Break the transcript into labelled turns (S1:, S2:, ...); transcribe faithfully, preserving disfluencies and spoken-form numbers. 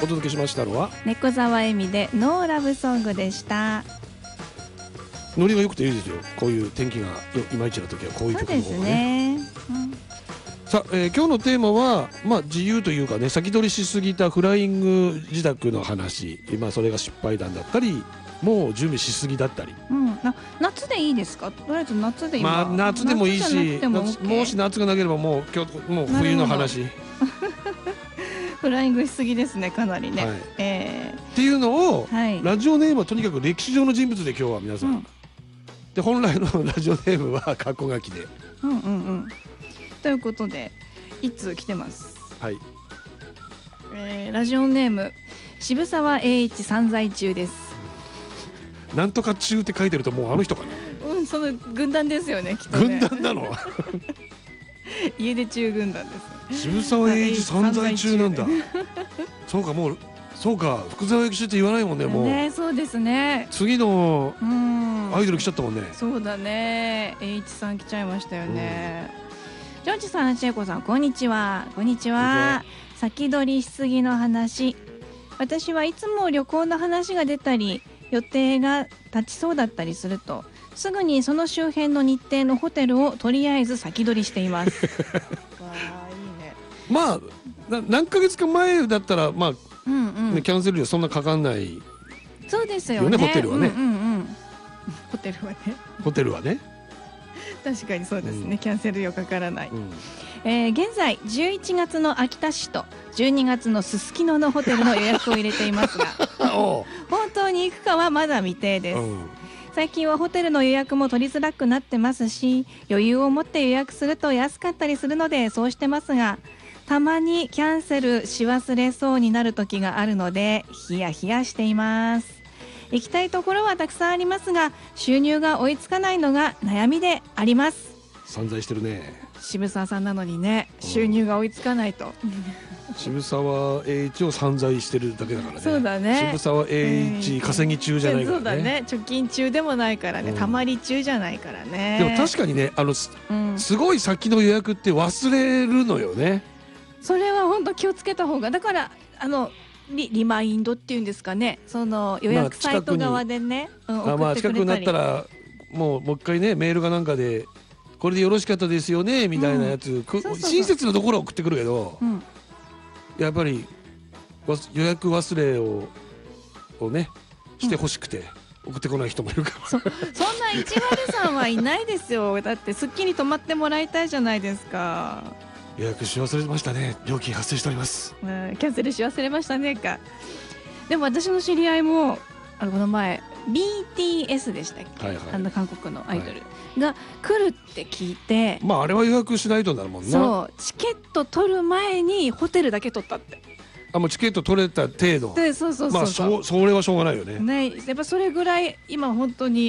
S1: お届けしましたのは
S2: 猫沢恵美でノーラブソングでした。
S1: ノリが良くていいですよ。こういう天気がいまいちな時はこういう曲の方がね。
S2: そうですね、うん、
S1: さあ、えー、今日のテーマは、まあ、自由というかね、先取りしすぎたフライング自宅の話、まあ、それが失敗談だったり、もう準備しすぎだったり、
S2: うん、な夏でいいですか？とりあえず夏で今、
S1: まあ、夏でもいいし、
S2: も,
S1: もし夏がなければもう今日もう冬の話
S2: フライングしすぎですね、かなりね、はい、えー、
S1: っていうのを、
S2: はい、
S1: ラジオネームはとにかく歴史上の人物で今日は皆さん、うん、で本来のラジオネームは過去書きで、
S2: うんうんうん、ということでいつ来てます、
S1: はい、
S2: えー、ラジオネーム渋沢栄一散在中です。
S1: なんとか中って書いてるともうあの人かな。
S2: うん、その軍団ですよね、きっとね。
S1: 軍団なの
S2: 家出中軍団です。
S1: 渋沢栄一散在中なんだそうか、もうそうか、福沢諭吉って言わないもんね、もう
S2: ね。そうですね、
S1: 次のアイドル来ちゃったもんね。
S2: そうだね、栄一さん来ちゃいましたよね。ジョージさん、千恵子さん、こんにちは。こんにちは。先取りしすぎの話、私はいつも旅行の話が出たり予定が立ちそうだったりすると、すぐにその周辺の日程のホテルをとりあえず先取りしていますわあ、いいね。
S1: まあな何ヶ月か前だったら、まあ、
S2: うんうん、
S1: キャンセル料そんなかかんない、
S2: そうですよね、
S1: ホテルはね、
S2: うんうんうん、ホテルはね
S1: ホテルはね
S2: 確かにそうですね、うん、キャンセル料かからない、うん、えー、現在じゅういちがつの秋田市とじゅうにがつのすすきののホテルの予約を入れていますが本当に行くかはまだ未定です、うん、最近はホテルの予約も取りづらくなってますし、余裕を持って予約すると安かったりするのでそうしてますが、たまにキャンセルし忘れそうになる時があるのでヒヤヒヤしています。行きたいところはたくさんありますが、収入が追いつかないのが悩みであります。
S1: 散財してるね、
S2: 渋沢さんなのにね、収入が追いつかないと
S1: 渋沢栄一を散財してるだけだからね。
S2: そうだね、
S1: 渋沢栄一稼ぎ中じゃないからね。
S2: そうだね、貯金中でもないからね、うん、たまり中じゃないからね。
S1: でも確かにね、あの、うん、すごい先の予約って忘れるのよね。
S2: それは本当気をつけた方が、だからあのリ, リマインドっていうんですかね、その予約サイト側でね、
S1: まあ、うん、まあ近くになったらもうもう一回ね、メールかなんかでこれでよろしかったですよねみたいなやつ、うん、そうそうそう、親切なところは送ってくるけど、うん、やっぱり予約忘れををねしてほしくて送ってこない人もいるから、うん、
S2: そ, そんないちわるさんはいないですよ。だってすっきり泊まってもらいたいじゃないですか。
S1: 予約し忘れましたね、料金発生しております、
S2: うん、キャンセルし忘れましたねか。でも私の知り合いもあのこの前 ビーティーエス でしたっけ、はいはい、あの韓国のアイドルが来るって聞いて、はい、
S1: まああれは予約しないとなるもんな。
S2: そうチケット取る前にホテルだけ取ったって。
S1: あ、もうチケット取れた程度で、
S2: そうそうそうそう、
S1: まあそそれはしょうがないよね。
S2: ね、やっぱそれぐらい今本当に